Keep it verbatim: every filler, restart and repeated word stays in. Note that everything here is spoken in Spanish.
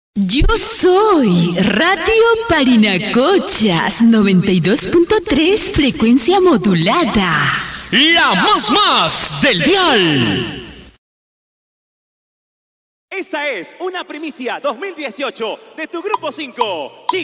Yo soy Radio Parinacochas noventa y dos punto tres frecuencia modulada. La más más del dial. Esta es una primicia dos mil dieciocho de tu Grupo cinco.